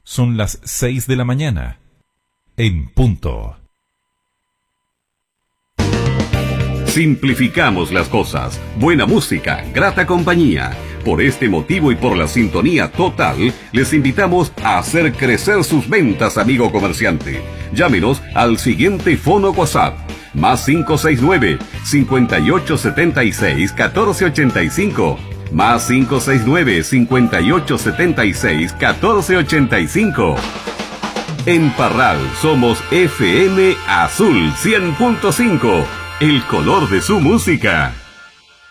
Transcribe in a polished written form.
Son las 6 de la mañana. En punto. Simplificamos las cosas. Buena música, grata compañía. Por este motivo y por la sintonía total, les invitamos a hacer crecer sus ventas, amigo comerciante. Llámenos al siguiente fono WhatsApp. Más 569-5876-1485. Más 569-5876-1485. En Parral somos FM Azul 100.5. El color de su música.